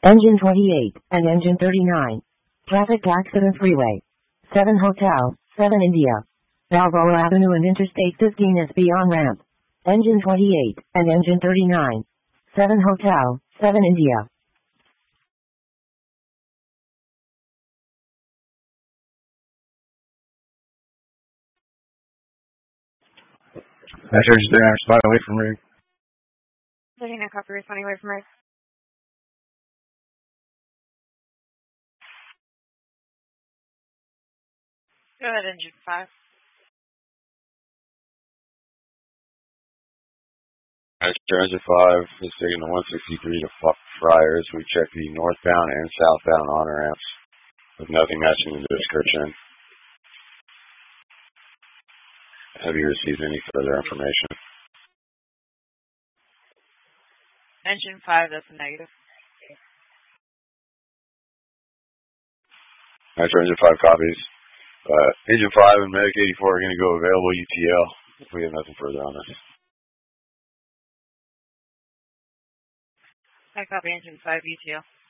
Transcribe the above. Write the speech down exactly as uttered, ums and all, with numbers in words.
Engine twenty-eight and engine thirty-nine. Traffic accident freeway. seven Hotel, seven India. Balboa Avenue and Interstate fifteen S B on ramp. Engine twenty-eight and engine thirty-nine. seven Hotel, seven India. That's engine thirty-nine, spot away from rig. thirty-nine, copy, responding away from rig. Go ahead, engine five. Extra engine five is taking the one sixty-three to Friars. We checked the northbound and southbound on ramps with nothing matching the description. Have you received any further information? Engine five, that's a negative. Extra engine five copies. Uh, engine five and Medic eighty-four are going to go available U T L if we have nothing further on this. I copy engine five, U T L.